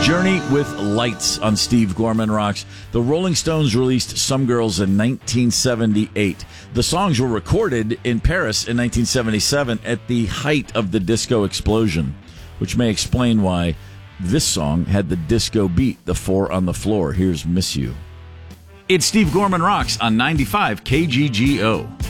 Journey with Lights on Steve Gorman Rocks. The Rolling Stones released Some Girls in 1978. The songs were recorded in Paris in 1977 at the height of the disco explosion, which may explain why this song had the disco beat, the Four on the Floor. Here's Miss You. It's Steve Gorman Rocks on 95 KGGO.